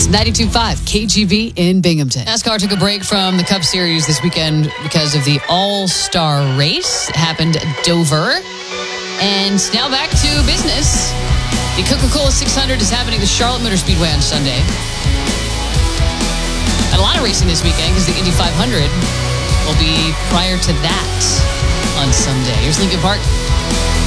is 92.5 KGB in Binghamton. NASCAR took a break from the Cup Series this weekend because of the All-Star Race. It happened at Dover. And now back to business. The Coca-Cola 600 is happening at the Charlotte Motor Speedway on Sunday. And a lot of racing this weekend because the Indy 500 will be prior to that on Sunday. Here's Lincoln Park.